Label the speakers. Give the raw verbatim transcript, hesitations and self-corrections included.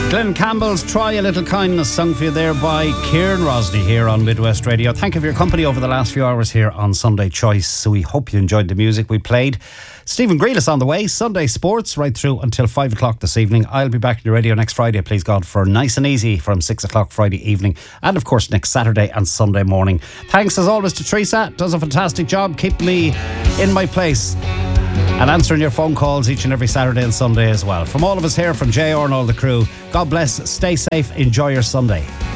Speaker 1: Glenn Campbell's Try a Little Kindness, sung for you there by Kieran Rosny here on Midwest Radio. Thank you for your company over the last few hours here on Sunday Choice. So we hope you enjoyed the music we played. Stephen Grealish on the way, Sunday Sports, right through until five o'clock this evening. I'll be back on the radio next Friday, please God, for Nice and Easy from six o'clock Friday evening. And of course next Saturday and Sunday morning. Thanks as always to Teresa, does a fantastic job keeping me in my place and answering your phone calls each and every Saturday and Sunday as well. From all of us here, from J R and all the crew, God bless, stay safe, enjoy your Sunday.